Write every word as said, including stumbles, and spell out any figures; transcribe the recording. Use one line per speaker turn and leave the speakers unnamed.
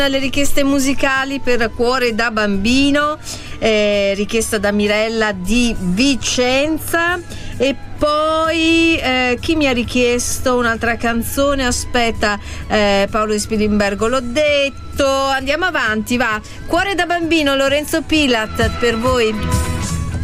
le richieste musicali per Cuore da bambino, eh, richiesta da Mirella di Vicenza. E poi eh, chi mi ha richiesto un'altra canzone? Aspetta, eh, Paolo di Spilimbergo, l'ho detto. Andiamo avanti, va. Cuore da bambino, Lorenzo Pilat per voi.